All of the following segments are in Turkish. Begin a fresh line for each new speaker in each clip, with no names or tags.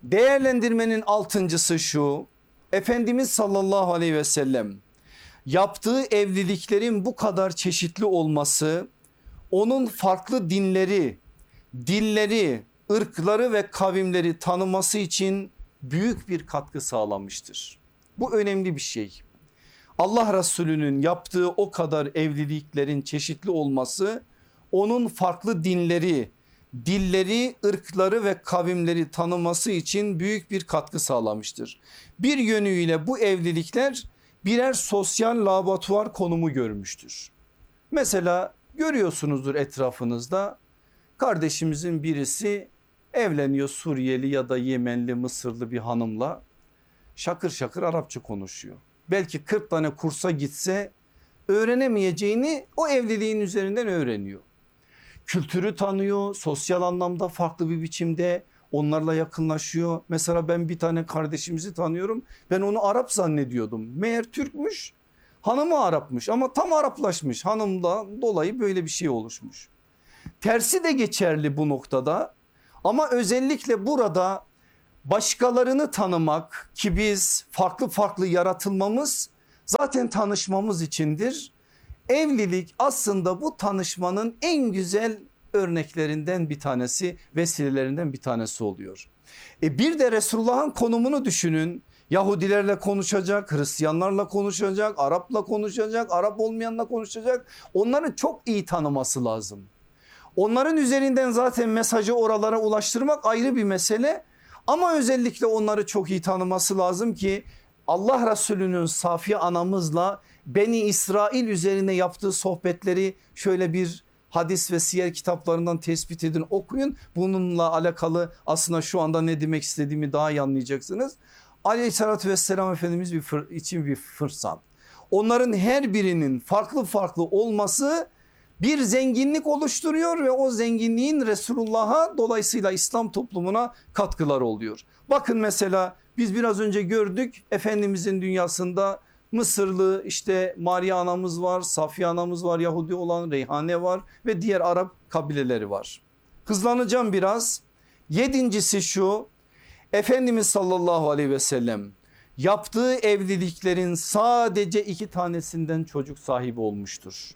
Değerlendirmenin altıncısı şu: Efendimiz sallallahu aleyhi ve sellem yaptığı evliliklerin bu kadar çeşitli olması onun farklı dinleri, dilleri, ırkları ve kavimleri tanıması için büyük bir katkı sağlamıştır. Bu önemli bir şey. Allah Resulü'nün yaptığı o kadar evliliklerin çeşitli olması onun farklı dinleri, dilleri, ırkları ve kavimleri tanıması için büyük bir katkı sağlamıştır. Bir yönüyle bu evlilikler birer sosyal laboratuvar konumu görmüştür. Mesela görüyorsunuzdur etrafınızda, kardeşimizin birisi evleniyor, Suriyeli ya da Yemenli, Mısırlı bir hanımla, şakır şakır Arapça konuşuyor. Belki 40 tane kursa gitse öğrenemeyeceğini o evliliğin üzerinden öğreniyor. Kültürü tanıyor, sosyal anlamda farklı bir biçimde onlarla yakınlaşıyor. Mesela ben bir tane kardeşimizi tanıyorum, ben onu Arap zannediyordum, meğer Türkmüş, hanımı Arapmış ama tam Araplaşmış, hanımdan dolayı böyle bir şey oluşmuş. Tersi de geçerli bu noktada, ama özellikle burada başkalarını tanımak, ki biz farklı farklı yaratılmamız zaten tanışmamız içindir. Evlilik aslında bu tanışmanın en güzel örneklerinden bir tanesi, vesilelerinden bir tanesi oluyor. Bir de Resulullah'ın konumunu düşünün. Yahudilerle konuşacak, Hristiyanlarla konuşacak, Arap'la konuşacak, Arap olmayanla konuşacak. Onları çok iyi tanıması lazım. Onların üzerinden zaten mesajı oralara ulaştırmak ayrı bir mesele. Ama özellikle onları çok iyi tanıması lazım ki Allah Resulü'nün Safiye anamızla Beni İsrail üzerine yaptığı sohbetleri şöyle bir hadis ve siyer kitaplarından tespit edin, okuyun. Bununla alakalı aslında şu anda ne demek istediğimi daha iyi anlayacaksınız. Aleyhissalatü vesselam Efendimiz için bir fırsat. Onların her birinin farklı farklı olması bir zenginlik oluşturuyor ve o zenginliğin Resulullah'a, dolayısıyla İslam toplumuna katkıları oluyor. Bakın mesela biz biraz önce gördük, Efendimizin dünyasında Mısırlı işte Maria anamız var, Safiye anamız var, Yahudi olan Reyhane var ve diğer Arap kabileleri var. Hızlanacağım biraz. Yedincisi şu: Efendimiz sallallahu aleyhi ve sellem yaptığı evliliklerin sadece 2 tanesinden çocuk sahibi olmuştur.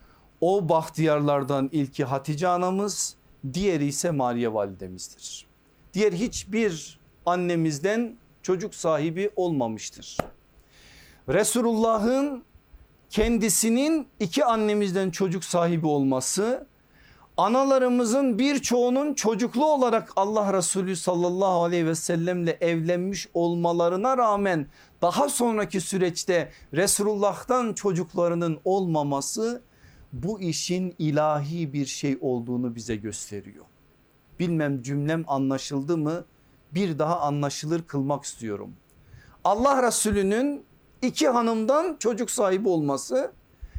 O bahtiyarlardan ilki Hatice anamız, diğeri ise Maria validemizdir. Diğer hiçbir annemizden çocuk sahibi olmamıştır. Resulullah'ın kendisinin 2 annemizden çocuk sahibi olması, analarımızın birçoğunun çocuklu olarak Allah Resulü sallallahu aleyhi ve sellemle evlenmiş olmalarına rağmen daha sonraki süreçte Resulullah'tan çocuklarının olmaması, bu işin ilahi bir şey olduğunu bize gösteriyor. Bilmem cümlem anlaşıldı mı? Bir daha anlaşılır kılmak istiyorum. Allah Resulü'nün 2 hanımdan çocuk sahibi olması,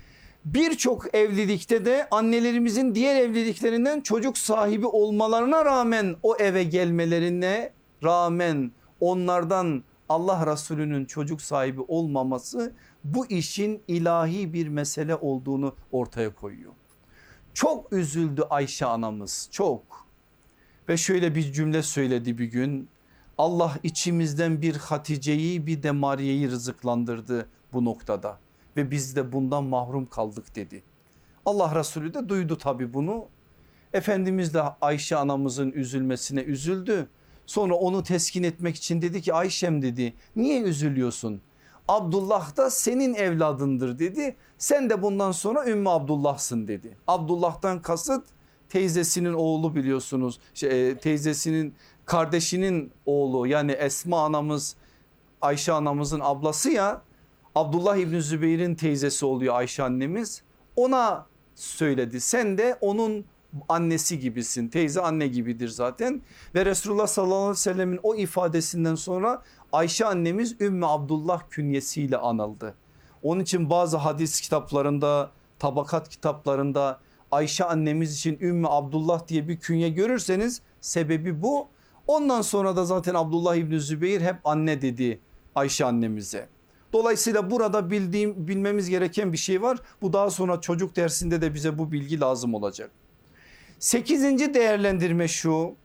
birçok evlilikte de annelerimizin diğer evliliklerinden çocuk sahibi olmalarına rağmen, o eve gelmelerine rağmen onlardan Allah Resulü'nün çocuk sahibi olmaması bu işin ilahi bir mesele olduğunu ortaya koyuyor. Çok üzüldü Ayşe anamız, çok, ve şöyle bir cümle söyledi bir gün: Allah içimizden bir Hatice'yi bir de Maria'yı rızıklandırdı bu noktada ve biz de bundan mahrum kaldık dedi. Allah Resulü de duydu tabi bunu. Efendimiz de Ayşe anamızın üzülmesine üzüldü. Sonra onu teskin etmek için dedi ki, Ayşem dedi, niye üzülüyorsun? Abdullah da senin evladındır dedi. Sen de bundan sonra Ümmü Abdullah'sın dedi. Abdullah'tan kasıt teyzesinin oğlu, biliyorsunuz. Teyzesinin kardeşinin oğlu, yani Esma anamız Ayşe anamızın ablası ya, Abdullah İbni Zübeyir'in teyzesi oluyor Ayşe annemiz. Ona söyledi, sen de onun annesi gibisin, teyze anne gibidir zaten. Ve Resulullah sallallahu aleyhi ve sellemin o ifadesinden sonra Ayşe annemiz Ümmü Abdullah künyesiyle anıldı. Onun için bazı hadis kitaplarında, tabakat kitaplarında Ayşe annemiz için Ümmü Abdullah diye bir künye görürseniz sebebi bu. Ondan sonra da zaten Abdullah İbni Zübeyir hep anne dedi Ayşe annemize. Dolayısıyla burada bilmemiz gereken bir şey var. Bu daha sonra çocuk dersinde de bize bu bilgi lazım olacak. 8. değerlendirme şu: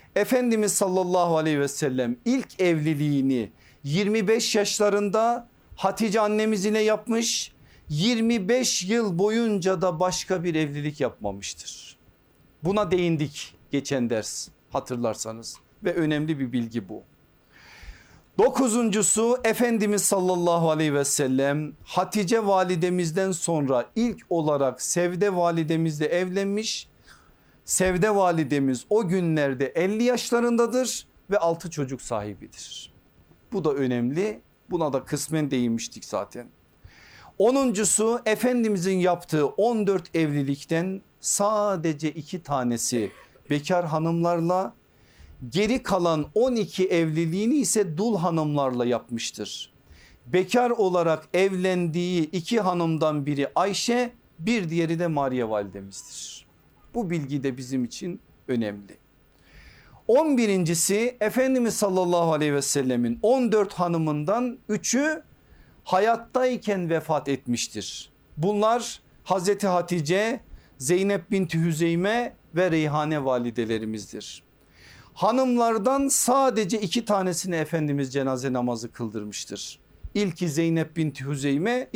Efendimiz sallallahu aleyhi ve sellem ilk evliliğini 25 yaşlarında Hatice annemiz ile yapmış. 25 yıl boyunca da başka bir evlilik yapmamıştır. Buna değindik geçen ders hatırlarsanız ve önemli bir bilgi bu. Dokuzuncusu, Efendimiz sallallahu aleyhi ve sellem Hatice validemizden sonra ilk olarak Sevde validemizle evlenmiş. Sevde validemiz o günlerde 50 yaşlarındadır ve 6 çocuk sahibidir. Bu da önemli, buna da kısmen değinmiştik zaten. Onuncusu, Efendimizin yaptığı 14 evlilikten sadece 2 tanesi bekar hanımlarla, geri kalan 12 evliliğini ise dul hanımlarla yapmıştır. Bekar olarak evlendiği 2 hanımdan biri Ayşe, bir diğeri de Mariye validemizdir. Bu bilgi de bizim için önemli. 11.'si, Efendimiz sallallahu aleyhi ve sellemin 14 hanımından 3'ü hayattayken vefat etmiştir. Bunlar Hazreti Hatice, Zeynep binti Hüzeyme ve Reyhane validelerimizdir. Hanımlardan sadece 2 tanesine Efendimiz cenaze namazı kıldırmıştır. İlki Zeynep binti Hüzeyme,